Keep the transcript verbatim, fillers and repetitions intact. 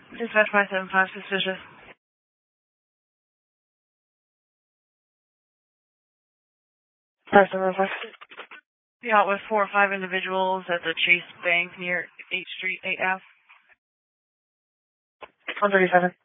Dispatch five seven five, suspicious. five seven five. Yeah, with four or five individuals at the Chase Bank near eighth Street, eighth Avenue. one thirty-seven.